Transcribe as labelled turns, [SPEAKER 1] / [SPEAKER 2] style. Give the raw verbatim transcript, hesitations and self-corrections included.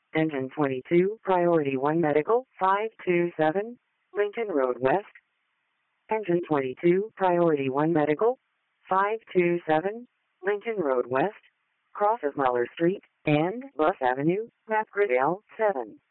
[SPEAKER 1] Engine twenty-two, Priority one Medical, five two seven, Lincoln Road West. Engine twenty-two, Priority one Medical, five two seven, Lincoln Road West, cross of Muller Street, and Bus Avenue, Rapgrid L seven.